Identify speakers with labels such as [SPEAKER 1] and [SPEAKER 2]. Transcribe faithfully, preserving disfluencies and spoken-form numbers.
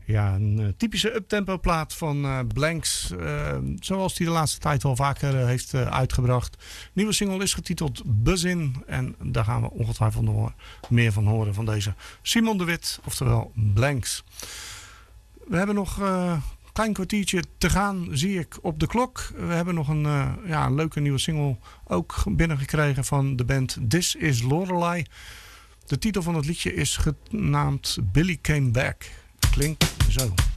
[SPEAKER 1] Ja, een uh, typische uptempo plaat van uh, Blanks. Uh, zoals hij de laatste tijd wel vaker uh, heeft uh, uitgebracht. Nieuwe single is getiteld Buzzin. En daar gaan we ongetwijfeld nog meer van horen van deze Simon de Wit. Oftewel Blanks. We hebben nog uh, een klein kwartiertje te gaan, zie ik op de klok. We hebben nog een, uh, ja, een leuke nieuwe single ook binnengekregen van de band This Is Lorelei. De titel van het liedje is genaamd Billy Came Back. Klinkt zo.